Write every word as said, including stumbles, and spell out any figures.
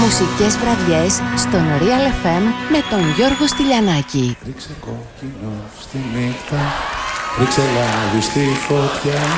Μουσικές βραδιές στον Real εφ εμ με τον Γιώργο Στυλιανάκη. Ρίξε κόκκινο στη νύχτα, ρίξε λάδι στη φωτιά.